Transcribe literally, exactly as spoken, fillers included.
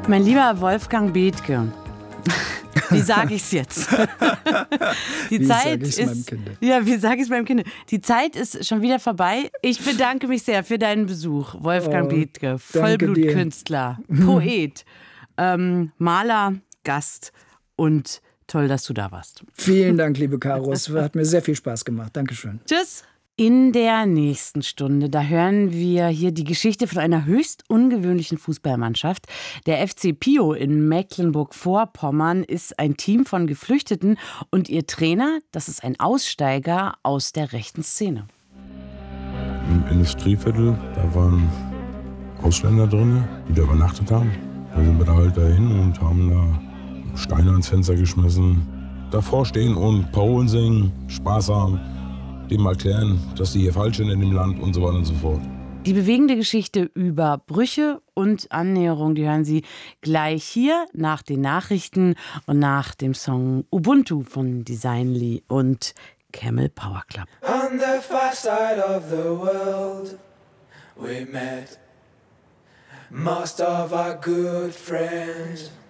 Mein lieber Wolfgang Bethke, wie sage ich es jetzt? Die wie Zeit ist, meinem Kind? Ja, wie sage ich es meinem Kind? Die Zeit ist schon wieder vorbei. Ich bedanke mich sehr für deinen Besuch, Wolfgang oh, Bethke, Vollblutkünstler, Poet, ähm, Maler, Gast und toll, dass du da warst. Vielen Dank, liebe Caro. Es hat mir sehr viel Spaß gemacht. Dankeschön. Tschüss. In der nächsten Stunde, da hören wir hier die Geschichte von einer höchst ungewöhnlichen Fußballmannschaft. Der F C Pio in Mecklenburg-Vorpommern ist ein Team von Geflüchteten und ihr Trainer, das ist ein Aussteiger aus der rechten Szene. Im Industrieviertel, da waren Ausländer drin, die da übernachtet haben. Da sind wir da halt dahin und haben da Steine ans Fenster geschmissen. Davor stehen und Parolen singen, Spaß haben. Dem erklären, dass sie hier falsch sind in dem Land und so weiter und so fort. Die bewegende Geschichte über Brüche und Annäherung, die hören Sie gleich hier nach den Nachrichten und nach dem Song Ubuntu von Designly und Camel Power Club. On the far side of the world we met most of our good friends.